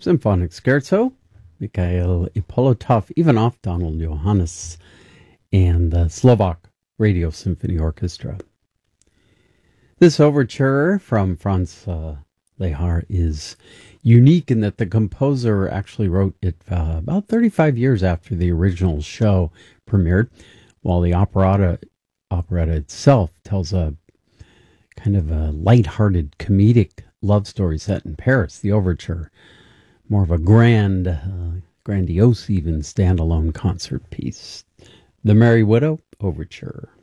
Symphonic Scherzo, Mikhail Ippolitov, Ivanov, Donald Johannes, and the Slovak Radio Symphony Orchestra. This overture from Franz Lehár is unique in that the composer actually wrote it about 35 years after the original show premiered, while the operetta itself tells a kind of a light-hearted comedic love story set in Paris. The overture, more of a grandiose even standalone concert piece. The Merry Widow Overture.